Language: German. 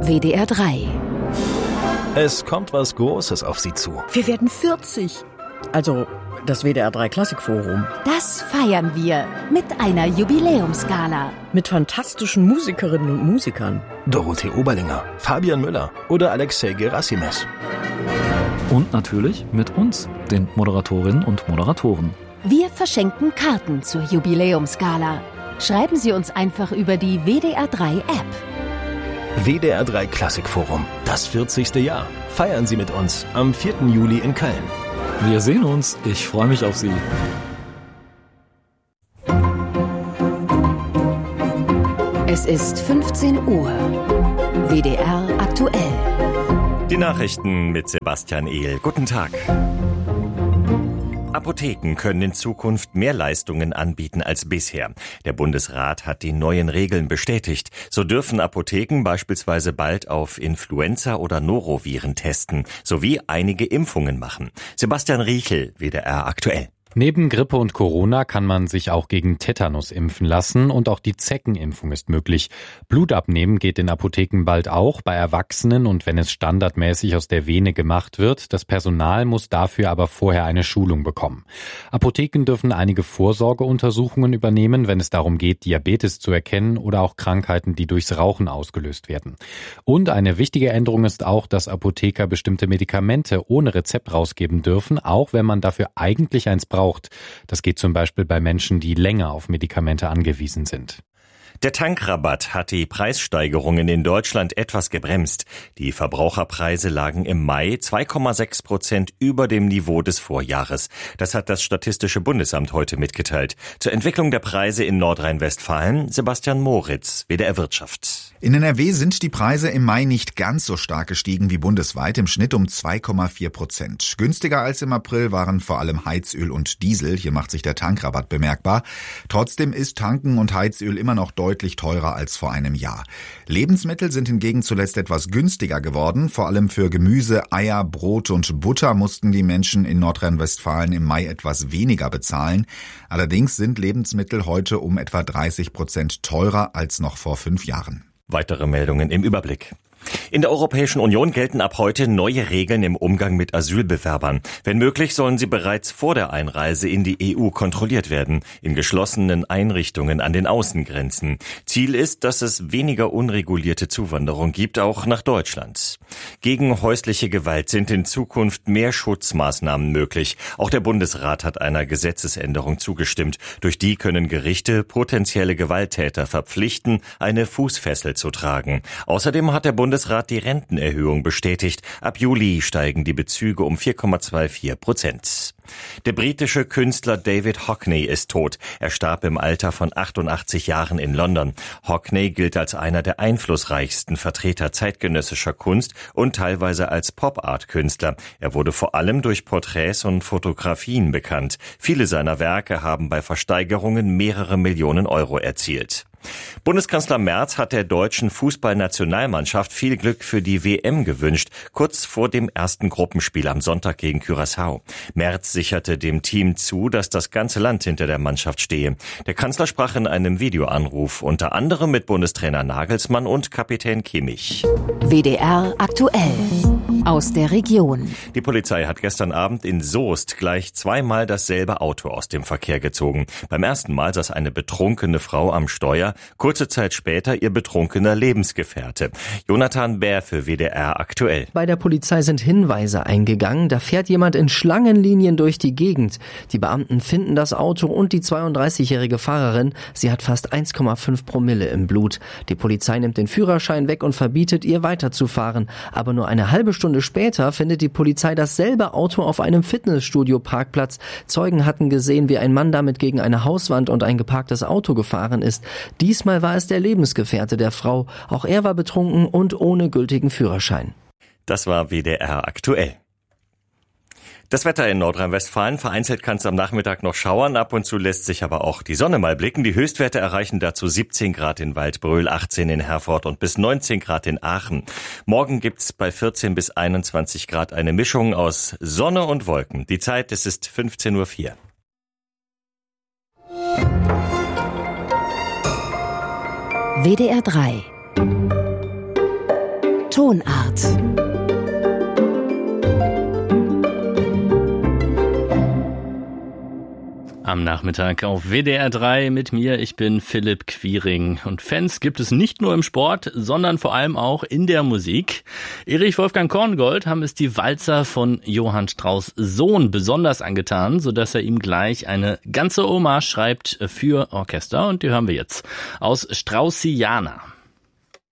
WDR 3. Es kommt was Großes auf Sie zu. Wir werden 40. Also das WDR 3 Klassikforum. Das feiern wir mit einer Jubiläumsgala. Mit fantastischen Musikerinnen und Musikern. Dorothee Oberlinger, Fabian Müller oder Alexei Gerassimes. Und natürlich mit uns, den Moderatorinnen und Moderatoren. Wir verschenken Karten zur Jubiläumsgala. Schreiben Sie uns einfach über die WDR 3 App. WDR 3 Klassikforum, das 40. Jahr. Feiern Sie mit uns am 4. Juli in Köln. Wir sehen uns. Ich freue mich auf Sie. Es ist 15 Uhr. WDR aktuell. Die Nachrichten mit Sebastian Ehl. Guten Tag. Apotheken können in Zukunft mehr Leistungen anbieten als bisher. Der Bundesrat hat die neuen Regeln bestätigt. So dürfen Apotheken beispielsweise bald auf Influenza oder Noroviren testen, sowie einige Impfungen machen. Sebastian Riechel, WDR aktuell. Neben Grippe und Corona kann man sich auch gegen Tetanus impfen lassen und auch die Zeckenimpfung ist möglich. Blut abnehmen geht in Apotheken bald auch bei Erwachsenen und wenn es standardmäßig aus der Vene gemacht wird, das Personal muss dafür aber vorher eine Schulung bekommen. Apotheken dürfen einige Vorsorgeuntersuchungen übernehmen, wenn es darum geht, Diabetes zu erkennen oder auch Krankheiten, die durchs Rauchen ausgelöst werden. Und eine wichtige Änderung ist auch, dass Apotheker bestimmte Medikamente ohne Rezept rausgeben dürfen, auch wenn man dafür eigentlich eins braucht. Das geht zum Beispiel bei Menschen, die länger auf Medikamente angewiesen sind. Der Tankrabatt hat die Preissteigerungen in Deutschland etwas gebremst. Die Verbraucherpreise lagen im Mai 2,6% über dem Niveau des Vorjahres. Das hat das Statistische Bundesamt heute mitgeteilt. Zur Entwicklung der Preise in Nordrhein-Westfalen Sebastian Moritz, WDR Wirtschaft. In NRW sind die Preise im Mai nicht ganz so stark gestiegen wie bundesweit, im Schnitt um 2,4%. Günstiger als im April waren vor allem Heizöl und Diesel. Hier macht sich der Tankrabatt bemerkbar. Trotzdem ist Tanken und Heizöl immer noch deutlich teurer als vor einem Jahr. Lebensmittel sind hingegen zuletzt etwas günstiger geworden. Vor allem für Gemüse, Eier, Brot und Butter mussten die Menschen in Nordrhein-Westfalen im Mai etwas weniger bezahlen. Allerdings sind Lebensmittel heute um etwa 30% teurer als noch vor 5 Jahren. Weitere Meldungen im Überblick. In der Europäischen Union gelten ab heute neue Regeln im Umgang mit Asylbewerbern. Wenn möglich, sollen sie bereits vor der Einreise in die EU kontrolliert werden, in geschlossenen Einrichtungen an den Außengrenzen. Ziel ist, dass es weniger unregulierte Zuwanderung gibt, auch nach Deutschland. Gegen häusliche Gewalt sind in Zukunft mehr Schutzmaßnahmen möglich. Auch der Bundesrat hat einer Gesetzesänderung zugestimmt. Durch die können Gerichte potenzielle Gewalttäter verpflichten, eine Fußfessel zu tragen. Außerdem hat der Bundesrat die Rentenerhöhung bestätigt. Ab Juli steigen die Bezüge um 4,24%. Der britische Künstler David Hockney ist tot. Er starb im Alter von 88 Jahren in London. Hockney gilt als einer der einflussreichsten Vertreter zeitgenössischer Kunst und teilweise als Pop-Art-Künstler. Er wurde vor allem durch Porträts und Fotografien bekannt. Viele seiner Werke haben bei Versteigerungen mehrere Millionen Euro erzielt. Bundeskanzler Merz hat der deutschen Fußballnationalmannschaft viel Glück für die WM gewünscht, kurz vor dem ersten Gruppenspiel am Sonntag gegen Curaçao. Merz sicherte dem Team zu, dass das ganze Land hinter der Mannschaft stehe. Der Kanzler sprach in einem Videoanruf unter anderem mit Bundestrainer Nagelsmann und Kapitän Kimmich. WDR aktuell. Aus der Region. Die Polizei hat gestern Abend in Soest gleich zweimal dasselbe Auto aus dem Verkehr gezogen. Beim ersten Mal saß eine betrunkene Frau am Steuer, kurze Zeit später ihr betrunkener Lebensgefährte. Jonathan Bär für WDR aktuell. Bei der Polizei sind Hinweise eingegangen, da fährt jemand in Schlangenlinien durch die Gegend. Die Beamten finden das Auto und die 32-jährige Fahrerin. Sie hat fast 1,5 Promille im Blut. Die Polizei nimmt den Führerschein weg und verbietet ihr weiterzufahren. Aber nur eine halbe Stunde später findet die Polizei dasselbe Auto auf einem Fitnessstudio-Parkplatz. Zeugen hatten gesehen, wie ein Mann damit gegen eine Hauswand und ein geparktes Auto gefahren ist. Diesmal war es der Lebensgefährte der Frau. Auch er war betrunken und ohne gültigen Führerschein. Das war WDR aktuell. Das Wetter in Nordrhein-Westfalen, vereinzelt kann es am Nachmittag noch schauern, ab und zu lässt sich aber auch die Sonne mal blicken. Die Höchstwerte erreichen dazu 17 Grad in Waldbröl, 18 in Herford und bis 19 Grad in Aachen. Morgen gibt's bei 14 bis 21 Grad eine Mischung aus Sonne und Wolken. Die Zeit, es ist 15:04 Uhr. WDR 3 Tonart. Am Nachmittag auf WDR 3 mit mir, ich bin Philipp Quiring. Und Fans gibt es nicht nur im Sport, sondern vor allem auch in der Musik. Erich Wolfgang Korngold haben es die Walzer von Johann Strauss' Sohn besonders angetan, sodass er ihm gleich eine ganze Hommage schreibt für Orchester. Und die hören wir jetzt aus Straussiana.